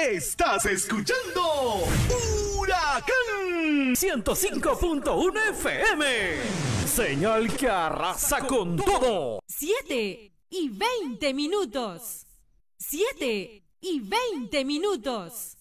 Estás escuchando Huracán 105.1 FM. Señal que arrasa con todo. 7:20. 7:20.